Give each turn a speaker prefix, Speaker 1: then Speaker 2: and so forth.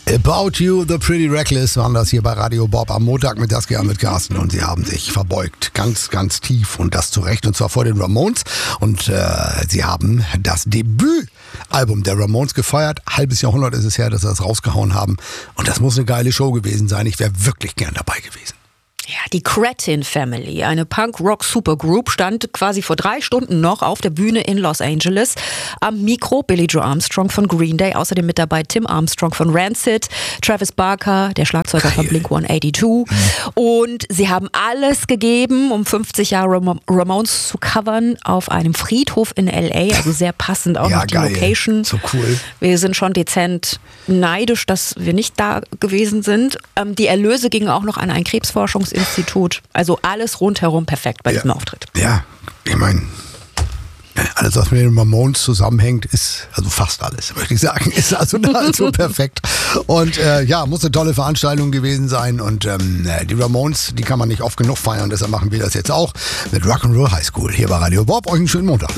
Speaker 1: About You, The Pretty Reckless waren das hier bei Radio Bob am Montag mit Saskia mit Carsten und sie haben sich verbeugt, ganz, ganz tief und das zu Recht und zwar vor den Ramones und sie haben das Debütalbum der Ramones gefeiert. Halbes Jahrhundert ist es her, dass sie das rausgehauen haben und das muss eine geile Show gewesen sein. Ich wäre wirklich gern dabei gewesen.
Speaker 2: Ja, die Cretin Family, eine Punk-Rock-Supergroup, stand quasi vor 3 Stunden noch auf der Bühne in Los Angeles. Am Mikro Billie Joe Armstrong von Green Day, außerdem mit dabei Tim Armstrong von Rancid, Travis Barker, der Schlagzeuger von Blink-182. Und sie haben alles gegeben, um 50 Jahre Ramones zu covern auf einem Friedhof in L.A., also sehr passend auch noch die Location.
Speaker 1: So cool.
Speaker 2: Wir sind schon dezent neidisch, dass wir nicht da gewesen sind. Die Erlöse gingen auch noch an ein Krebsforschungsinstitut. Also alles rundherum perfekt bei diesem Auftritt.
Speaker 1: Ja, ich meine, alles, was mit den Ramones zusammenhängt, ist, also fast alles, möchte ich sagen, ist also nahezu perfekt. Und muss eine tolle Veranstaltung gewesen sein. Und die Ramones, die kann man nicht oft genug feiern. Deshalb machen wir das jetzt auch mit Rock'n'Roll High School hier bei Radio Bob. Euch einen schönen Montag.